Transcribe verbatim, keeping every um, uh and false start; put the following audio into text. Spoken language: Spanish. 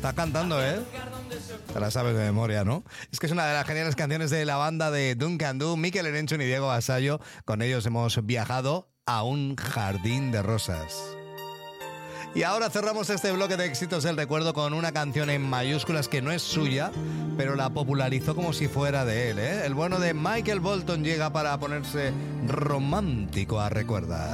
está cantando, ¿eh? Te la sabes de memoria, ¿no? Es que es una de las geniales canciones de la banda de Duncan Du, Mikel Erenchun y Diego Vasallo. Con ellos hemos viajado a un jardín de rosas. Y ahora cerramos este bloque de éxitos del recuerdo con una canción en mayúsculas que no es suya, pero la popularizó como si fuera de él, ¿eh? El bueno de Michael Bolton llega para ponerse romántico a recordar.